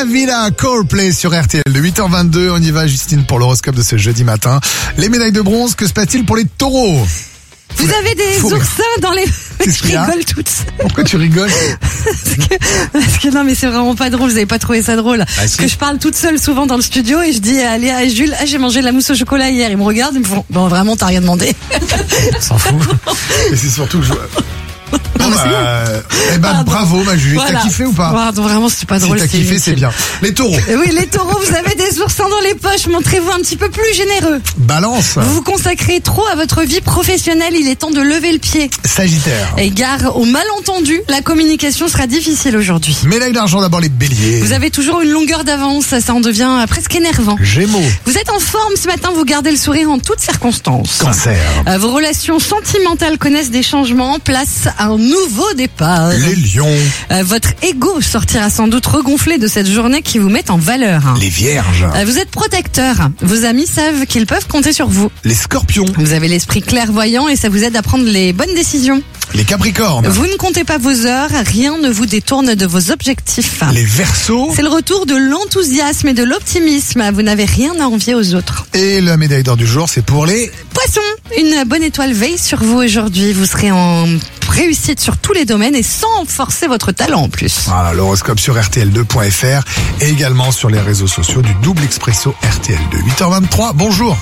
La Villa, Coldplay sur RTL de 8h22. On y va, Justine, pour l'horoscope de ce jeudi matin. Les médailles de bronze, que se passe-t-il pour les taureaux? Vous avez des oursins dans les... Qu'est-ce Je rigole toute seule. Pourquoi tu rigoles? Parce que non, mais c'est vraiment pas drôle. Vous avez pas trouvé ça drôle? Si. Que je parle toute seule souvent dans le studio et je dis à Léa et Jules, j'ai mangé de la mousse au chocolat hier. Ils me regardent, ils me font, bon, vraiment, t'as rien demandé. On s'en fout. Et c'est surtout que je... Bon, bravo, ma Julie. Voilà. T'as kiffé ou pas? Pardon, vraiment, c'est pas drôle. Si t'as kiffé, c'est bien. Les taureaux. Oui, les taureaux, vous avez des oursins dans les poches. Montrez-vous un petit peu plus généreux. Balance. Vous vous consacrez trop à votre vie professionnelle. Il est temps de lever le pied. Sagittaire. Et gare aux malentendus, la communication sera difficile aujourd'hui. Médaille d'argent, d'abord les béliers. Vous avez toujours une longueur d'avance, ça en devient presque énervant. Gémeaux. Vous êtes en forme ce matin, vous gardez le sourire en toutes circonstances. Cancer. Vos relations sentimentales connaissent des changements, place à un nouveau départ. Les lions. Votre ego sortira sans doute regonflé de cette journée qui vous met en valeur. Les vierges. Vous êtes protecteur, vos amis savent qu'ils peuvent compter sur vous. Les scorpions. Vous avez l'esprit clairvoyant et ça vous aide à prendre les bonnes décisions. Les capricornes. Vous ne comptez pas vos heures, rien ne vous détourne de vos objectifs. Les verseaux. C'est le retour de l'enthousiasme et de l'optimisme. Vous n'avez rien à envier aux autres. Et la médaille d'or du jour, c'est pour les... Poisson, une bonne étoile veille sur vous aujourd'hui. Vous serez en réussite sur tous les domaines et sans forcer votre talent en plus. Voilà, l'horoscope sur RTL2.fr et également sur les réseaux sociaux du Double Expresso RTL2. 8h23, bonjour.